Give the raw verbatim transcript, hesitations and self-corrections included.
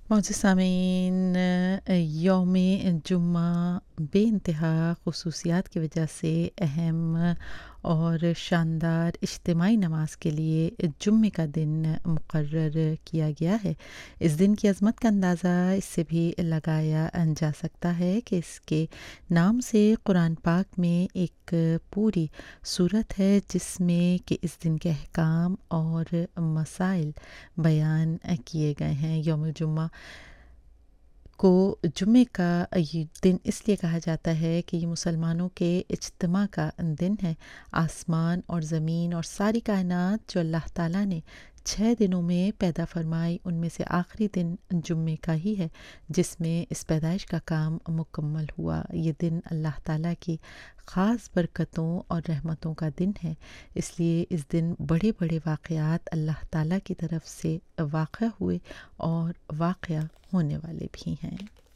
معزز سامعین، یوم جمعہ بے انتہا خصوصیات کی وجہ سے اہم اور شاندار اجتماعی نماز کے لیے جمعے کا دن مقرر کیا گیا ہے۔ اس دن کی عظمت کا اندازہ اس سے بھی لگایا جا سکتا ہے کہ اس کے نام سے قرآن پاک میں ایک پوری سورت ہے جس میں کہ اس دن کے احکام اور مسائل بیان کیے گئے ہیں۔ یوم الجمعہ کو جمعے کا یہ دن اس لیے کہا جاتا ہے کہ یہ مسلمانوں کے اجتماع کا دن ہے۔ آسمان اور زمین اور ساری کائنات جو اللہ تعالیٰ نے چھ دنوں میں پیدا فرمائی، ان میں سے آخری دن جمعے کا ہی ہے جس میں اس پیدائش کا کام مکمل ہوا۔ یہ دن اللہ تعالیٰ کی خاص برکتوں اور رحمتوں کا دن ہے، اس لیے اس دن بڑے بڑے واقعات اللہ تعالیٰ کی طرف سے واقع ہوئے اور واقعہ ہونے والے بھی ہیں۔